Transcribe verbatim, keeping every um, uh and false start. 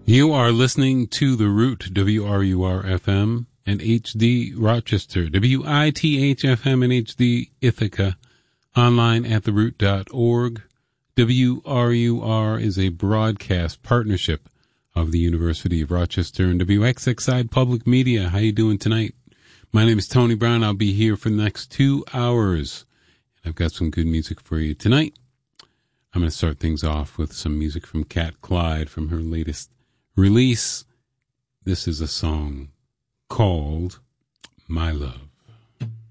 You are listening to The Root, W R U R F M, and H D Rochester, W I T H F M and H D Ithaca, online at the root dot org. W R U R is a broadcast partnership of the University of Rochester and W X X I Public Media. How you doing tonight? My name is Tony Brown. I'll be here for the next two hours. I've got some good music for you tonight. I'm going to start things off with some music from Cat Clyde from her latest release. This is a song called My Love.